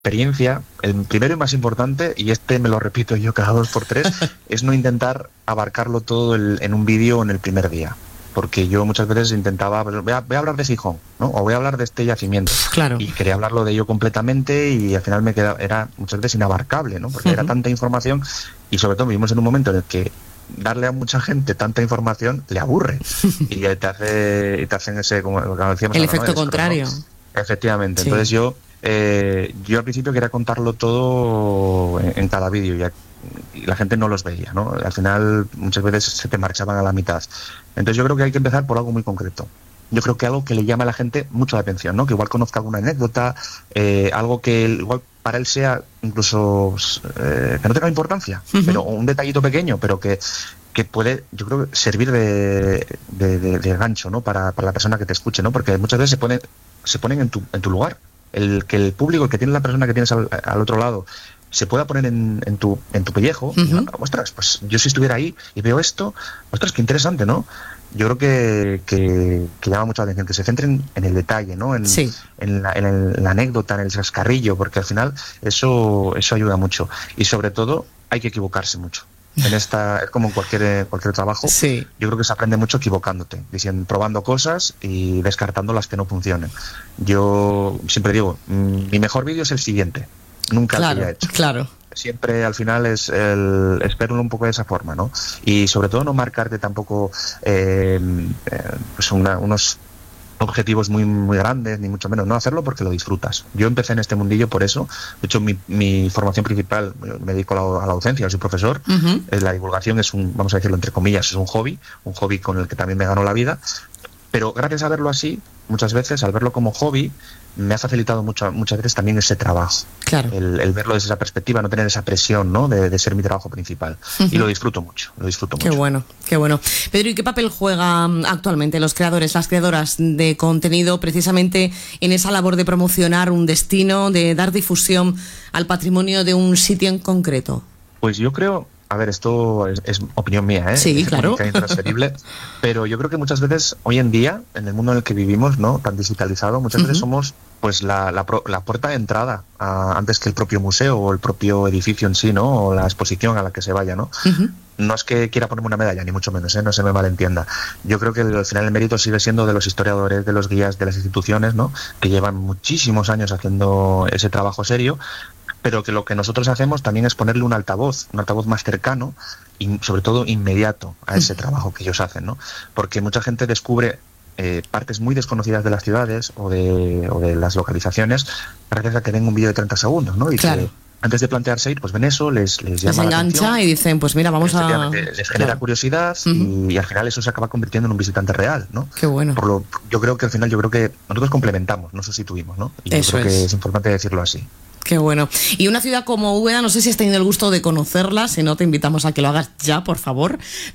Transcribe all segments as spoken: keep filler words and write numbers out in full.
experiencia, el primero y más importante, y este me lo repito yo cada dos por tres, es no intentar abarcarlo todo el, en un vídeo en el primer día. Porque yo muchas veces intentaba, voy a, voy a hablar de Gijón, ¿no? O voy a hablar de este yacimiento. Claro. Y quería hablarlo de ello completamente y al final me queda, era muchas veces inabarcable, ¿no? Porque uh-huh. era tanta información y sobre todo vivimos en un momento en el que darle a mucha gente tanta información le aburre y te hace, te hacen ese, como decíamos, el ahora, efecto ¿no? contrario. ¿no? Efectivamente. Sí. Entonces yo, eh, yo al principio quería contarlo todo en, en cada vídeo ya. Y la gente no los veía, ¿no? Al final muchas veces se te marchaban a la mitad. Entonces yo creo que hay que empezar por algo muy concreto. Yo creo que algo que le llame a la gente mucho la atención, ¿no? Que igual conozca alguna anécdota, eh, algo que igual para él sea incluso eh, que no tenga importancia, uh-huh. pero un detallito pequeño, pero que, que puede, yo creo, servir de, de, de, de gancho, ¿no? Para, para la persona que te escuche, ¿no? Porque muchas veces se ponen, se ponen en tu, en tu lugar. El que el público, el que tiene la persona que tienes al, al otro lado, se pueda poner en, en tu en tu pellejo, uh-huh. y, ostras, pues yo si estuviera ahí y veo esto, ostras, qué interesante, ¿no? Yo creo que, que, que llama mucho la atención, que se centren en el detalle, ¿no? En, sí. en, la, en, el, en la anécdota, en el chascarrillo, porque al final eso eso ayuda mucho. Y sobre todo, hay que equivocarse mucho. En esta, es como en cualquier, cualquier trabajo, sí. yo creo que se aprende mucho equivocándote, diciendo, probando cosas y descartando las que no funcionen. Yo siempre digo, mi mejor vídeo es el siguiente. Nunca claro, lo había hecho. Claro. Siempre al final es el esperarlo un poco de esa forma, ¿no? Y sobre todo no marcarte tampoco eh, eh, pues una, unos objetivos muy muy grandes, ni mucho menos. No hacerlo porque lo disfrutas. Yo empecé en este mundillo por eso. De hecho, mi, mi formación principal, me dedico a la, a la docencia, soy profesor. Uh-huh. La divulgación es un, vamos a decirlo entre comillas, es un hobby, un hobby con el que también me ganó la vida. Pero gracias a verlo así, muchas veces, al verlo como hobby, me ha facilitado mucho, muchas veces también ese trabajo. Claro. El, el verlo desde esa perspectiva, no tener esa presión, ¿no? De, de ser mi trabajo principal. Uh-huh. Y lo disfruto mucho, lo disfruto qué mucho. Qué bueno, qué bueno. Pedro, ¿y qué papel juegan actualmente los creadores, las creadoras de contenido precisamente en esa labor de promocionar un destino, de dar difusión al patrimonio de un sitio en concreto? Pues yo creo... A ver, esto es, es opinión mía, ¿eh? Sí, es claro. Intransferible, pero yo creo que muchas veces, hoy en día, en el mundo en el que vivimos, ¿no? Tan digitalizado, muchas uh-huh. veces somos pues la, la, la puerta de entrada a, antes que el propio museo o el propio edificio en sí, ¿no? O la exposición a la que se vaya, ¿no? Uh-huh. No es que quiera ponerme una medalla, ni mucho menos, ¿eh? No se me malentienda. Yo creo que el, al final el mérito sigue siendo de los historiadores, de los guías, de las instituciones, ¿no? Que llevan muchísimos años haciendo ese trabajo serio, pero que lo que nosotros hacemos también es ponerle un altavoz, un altavoz más cercano y sobre todo inmediato a ese trabajo que ellos hacen, ¿no? Porque mucha gente descubre eh, partes muy desconocidas de las ciudades o de, o de las localizaciones gracias a que ven un vídeo de treinta segundos, ¿no? Y claro. que antes de plantearse ir, pues ven eso, les, les llama les engancha la atención, y dicen, pues mira, vamos a... Les genera claro. curiosidad uh-huh. y, y al final eso se acaba convirtiendo en un visitante real, ¿no? Qué bueno. Por lo, yo creo que al final, yo creo que nosotros complementamos, no sustituimos, ¿no? Y eso yo creo es. que es importante decirlo así. Qué bueno. Y una ciudad como Úbeda, no sé si has tenido el gusto de conocerla, si no te invitamos a que lo hagas ya, por favor,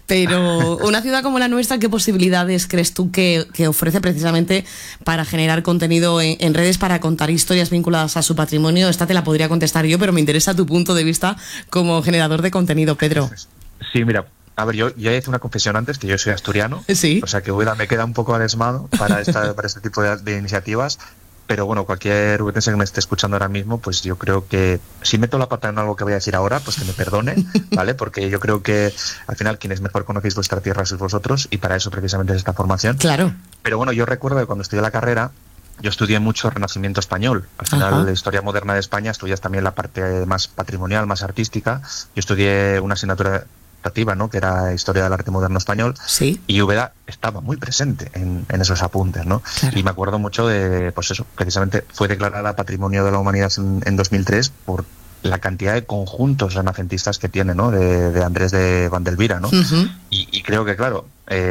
pero una ciudad como la nuestra, ¿qué posibilidades crees tú que, que ofrece precisamente para generar contenido en, en redes, para contar historias vinculadas a su patrimonio? Esta te la podría contestar yo, pero me interesa tu punto de vista como generador de contenido, Pedro. Sí, mira, a ver, yo ya hice una confesión antes, que yo soy asturiano, sí. O sea que Úbeda me queda un poco adesmado para, esta, para este tipo de, de iniciativas. Pero bueno, cualquier ubetense que me esté escuchando ahora mismo, pues yo creo que si meto la pata en algo que voy a decir ahora, pues que me perdone, ¿vale? Porque yo creo que al final quienes mejor conocéis vuestra tierra sois vosotros y para eso precisamente es esta formación. Claro. Pero bueno, yo recuerdo que cuando estudié la carrera, yo estudié mucho Renacimiento español. Al final, Ajá. la historia moderna de España, estudias también la parte más patrimonial, más artística. Yo estudié una asignatura ¿no? Que era Historia del Arte Moderno Español, sí. y Úbeda estaba muy presente en, en esos apuntes, ¿no? Claro. Y me acuerdo mucho de, pues eso, precisamente fue declarada Patrimonio de la Humanidad en, en dos mil tres por la cantidad de conjuntos renacentistas que tiene, ¿no? De, de Andrés de Vandelvira, ¿no? Uh-huh. Y, y creo que, claro,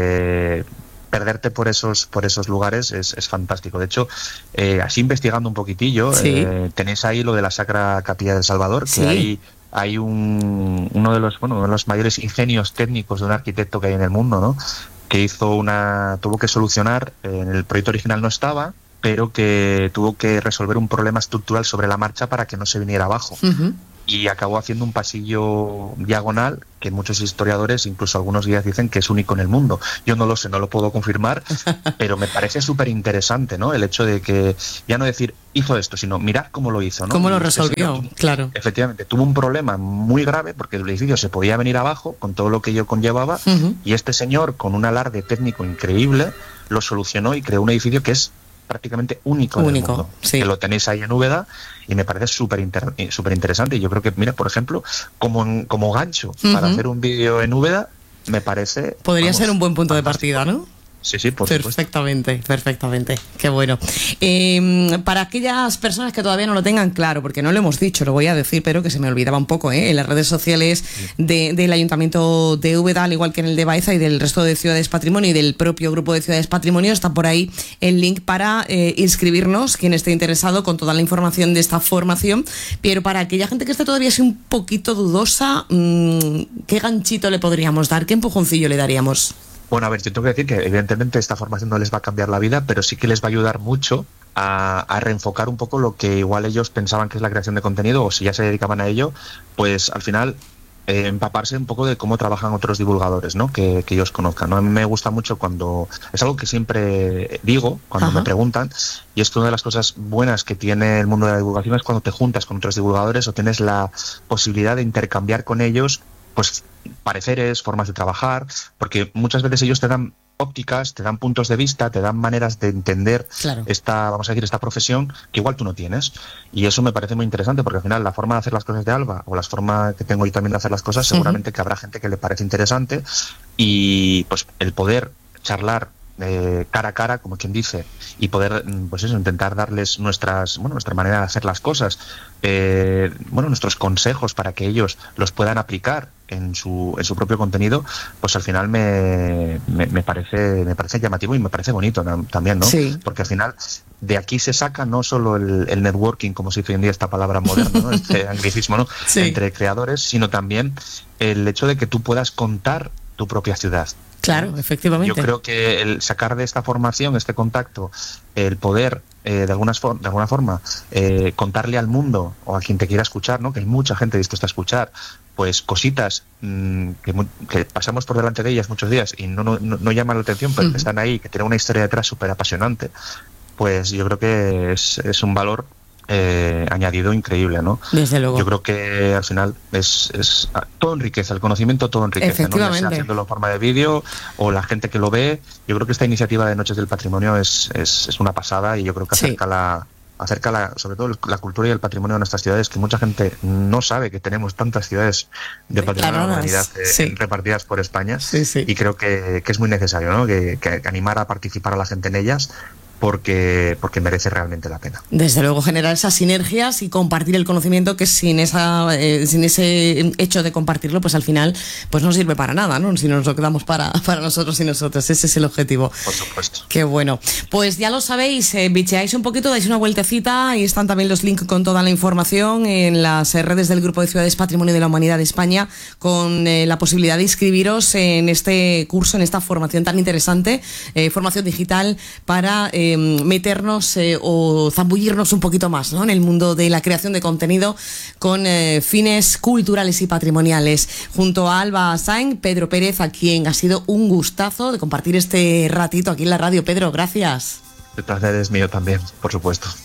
eh, perderte por esos por esos lugares es, es fantástico. De hecho, eh, así investigando un poquitillo, sí. eh, tenéis ahí lo de la Sacra Capilla del Salvador, que sí. hay hay un, uno de los bueno uno de los mayores ingenios técnicos de un arquitecto que hay en el mundo, ¿no? Que hizo una tuvo que solucionar, eh, en el proyecto original no estaba, pero que tuvo que resolver un problema estructural sobre la marcha para que no se viniera abajo. Uh-huh. y acabó haciendo un pasillo diagonal que muchos historiadores, incluso algunos guías, dicen que es único en el mundo. Yo no lo sé, no lo puedo confirmar, pero me parece súper interesante, ¿no? El hecho de que, ya no decir hizo esto, sino mirad cómo lo hizo, ¿no? Cómo lo Este resolvió, señor, claro. Efectivamente, tuvo un problema muy grave porque el edificio se podía venir abajo con todo lo que ello conllevaba, uh-huh. y este señor, con un alarde técnico increíble, lo solucionó y creó un edificio que es prácticamente único, único en el mundo, sí. Que lo tenéis ahí en Úbeda y me parece súper inter, súper interesante. Y yo creo que, mira, por ejemplo, como, como gancho uh-huh. para hacer un vídeo en Úbeda, me parece... Podría vamos, ser un buen punto fantástico. De partida, ¿no? Sí, sí, por perfectamente, supuesto. perfectamente. Qué bueno. Eh, para aquellas personas que todavía no lo tengan claro, porque no lo hemos dicho, lo voy a decir, pero que se me olvidaba un poco, ¿eh? En las redes sociales de, del Ayuntamiento de Úbeda, al igual que en el de Baeza y del resto de Ciudades Patrimonio y del propio grupo de Ciudades Patrimonio, está por ahí el link para eh, inscribirnos, quien esté interesado, con toda la información de esta formación. Pero para aquella gente que esté todavía así un poquito dudosa, mmm, ¿qué ganchito le podríamos dar? ¿Qué empujoncillo le daríamos? Bueno, a ver, yo tengo que decir que evidentemente esta formación no les va a cambiar la vida, pero sí que les va a ayudar mucho a, a reenfocar un poco lo que igual ellos pensaban que es la creación de contenido, o si ya se dedicaban a ello, pues al final eh, empaparse un poco de cómo trabajan otros divulgadores, ¿no? Que, que ellos conozcan, ¿no? A mí me gusta mucho cuando... Es algo que siempre digo cuando Ajá. me preguntan, y es que una de las cosas buenas que tiene el mundo de la divulgación es cuando te juntas con otros divulgadores o tienes la posibilidad de intercambiar con ellos pues pareceres, formas de trabajar, porque muchas veces ellos te dan ópticas, te dan puntos de vista, te dan maneras de entender claro. esta, vamos a decir, esta profesión que igual tú no tienes. Y eso me parece muy interesante, porque al final la forma de hacer las cosas de Alba o la forma que tengo yo también de hacer las cosas, seguramente uh-huh. que habrá gente que le parece interesante, y pues el poder charlar Eh, cara a cara, como quien dice, y poder, pues eso, intentar darles nuestras, bueno, nuestra manera de hacer las cosas, eh, bueno, nuestros consejos para que ellos los puedan aplicar en su, en su propio contenido, pues al final me, me, me parece, me parece llamativo y me parece bonito también, ¿no? Sí. Porque al final de aquí se saca no solo el, el networking, como se dice hoy en día esta palabra moderna, ¿no? Este anglicismo, ¿no? Sí. Entre creadores, sino también el hecho de que tú puedas contar tu propia ciudad. Claro, efectivamente. Yo creo que el sacar de esta formación, este contacto, el poder eh, de, algunas for- de alguna forma eh, contarle al mundo o a quien te quiera escuchar, ¿no? Que hay mucha gente dispuesta a escuchar, pues cositas mmm, que, que pasamos por delante de ellas muchos días y no, no, no llaman la atención, pero uh-huh. que están ahí, que tienen una historia detrás súper apasionante, pues yo creo que es, es un valor Eh, añadido increíble, ¿no? Desde luego. Yo creo que al final es, es todo enriquece, el conocimiento todo enriquece, ¿no? Ya sea haciéndolo en forma de vídeo o la gente que lo ve. Yo creo que esta iniciativa de Noches del Patrimonio es, es, es una pasada, y yo creo que acerca sí. la acerca la, sobre todo la cultura y el patrimonio de nuestras ciudades, que mucha gente no sabe que tenemos tantas ciudades de patrimonio de la humanidad eh, sí. repartidas por España, sí, sí. y creo que, que es muy necesario, ¿no? que, que animar a participar a la gente en ellas, porque porque merece realmente la pena. Desde luego, generar esas sinergias y compartir el conocimiento, que sin esa eh, sin ese hecho de compartirlo, pues al final pues no sirve para nada, ¿no? Si nos lo quedamos para, para nosotros y nosotros. Ese es el objetivo. Por supuesto. Qué bueno. Pues ya lo sabéis, eh, bicheáis un poquito, dais una vueltecita, y están también los links con toda la información en las redes del Grupo de Ciudades Patrimonio de la Humanidad de España, con eh, la posibilidad de inscribiros en este curso, en esta formación tan interesante, eh, formación digital para eh, meternos eh, o zambullirnos un poquito más, ¿no? En el mundo de la creación de contenido con eh, fines culturales y patrimoniales. Junto a Alba Sainz, Pedro Pérez, a quien ha sido un gustazo de compartir este ratito aquí en la radio. Pedro, gracias. El placer es mío también, por supuesto.